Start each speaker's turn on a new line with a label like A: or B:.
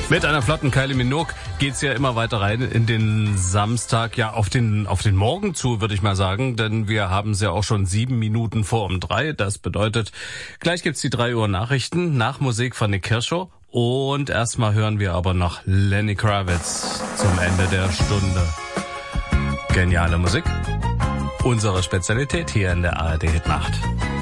A: Mit einer flotten Kylie Minogue geht's ja immer weiter rein in den Samstag, ja auf den Morgen zu, würde ich mal sagen, denn wir haben es ja auch schon 7 Minuten vor um 3. Das bedeutet, gleich gibt's die 3 Uhr Nachrichten, nach Musik von Nick Kershaw und erstmal hören wir aber noch Lenny Kravitz zum Ende der Stunde. Geniale Musik, unsere Spezialität hier in der ARD Hitnacht.